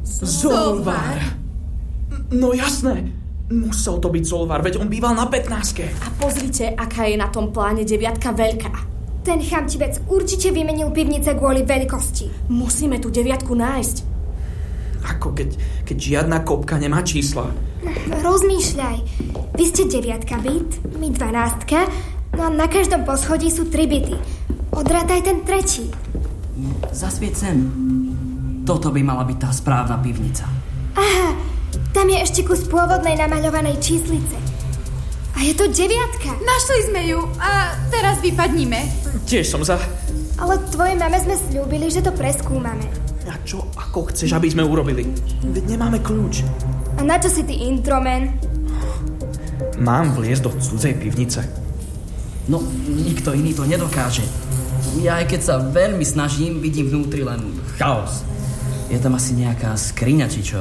Zolvar. No jasné. Musel to byť Zolvar, veď on býval na 15. A pozrite, aká je na tom pláne 9 veľká. Ten chamtivec určite vymenil pivnice kvôli veľkosti. Musíme tú 9 nájsť. Ako keď žiadna kopka nemá čísla. Rozmýšľaj. Vy ste 9 byt, my 12, no a na každom poschodí sú 3 byty. Odrátaj ten tretí. Zasvieť sem. Toto by mala byť tá správna pivnica. Aha, tam je ešte kus pôvodnej namaľovanej číslice. A je to 9. Našli sme ju a teraz vypadníme. Tiež som za. Ale tvojej mame sme sľúbili, že to preskúmame. A čo ako chceš, aby sme urobili? Veď nemáme kľúč. A na čo si ty introman? Mám vliesť do cudzej pivnice. No, nikto iný to nedokáže. Ja aj keď sa veľmi snažím, vidím vnútri len chaos. Je tam asi nejaká skriňa, či čo?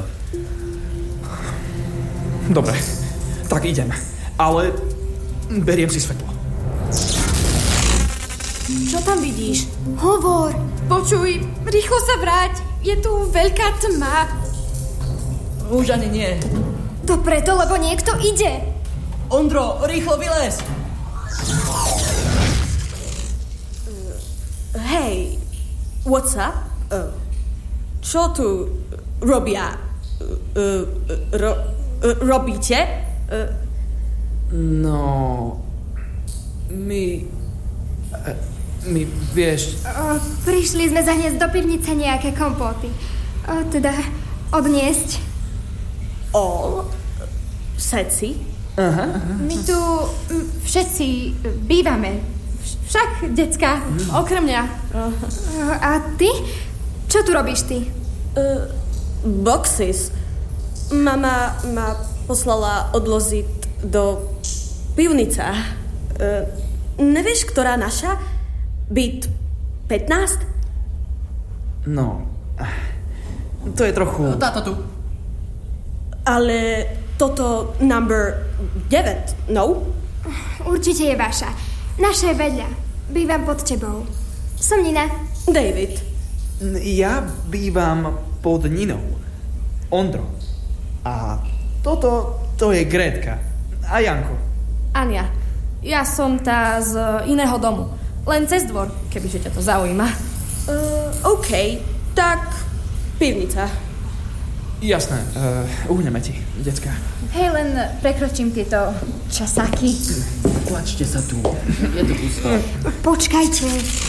Dobre, tak idem. Ale beriem si svetlo. Čo tam vidíš? Hovor. Počuj, rýchlo sa vráť. Je tu veľká tma. Už ani nie. To preto, lebo niekto ide. Ondro, rýchlo vylez! Hej, what's up? Čo tu robia? Robíte? No... My vieš... Prišli sme zaniesť do pivnice nejaké kompóty. Teda odniesť. Všetci? Aha. My tu všetci bývame. Však, decka. Okrem mňa. A ty? Čo tu robíš ty? Boxes. Mama ma poslala odložiť do pivnica. Nevieš, ktorá naša? Byt 15? No... To je trochu... Táto tu. Ale toto number 9, no? Určite je vaša. Naša je vedľa. Bývam pod tebou. Som Nina. David. Ja bývam pod Ninou. Ondro. A to je Grétka. A Janko. Ania. Ja som tá z iného domu. Len cez dvor, kebyže ťa to zaujíma. OK, tak pivnica. Jasné, uhneme ti, decka. Hej, len prekročím tieto časáky. Tlačte sa tu. Je tu pusto. Počkajte.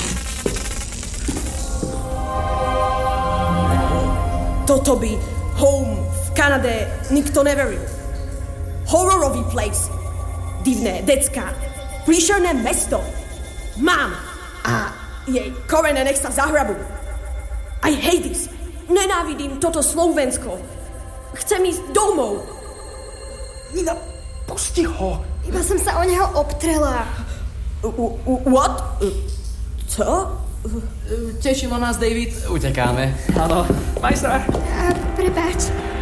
Toto by home v Kanade nikto neveril. Hororový place. Divné decka. Príšerné mesto. Mám. A jej korene nech sa zahrabu. I hate this. Nenávidím toto Slovensko. Chcem ísť domov. Nina, pusti ho. Iba som sa o neho obtrela. What? Co? Tešilo nás, David. Utekáme. Áno. Maj sa. Prepáč.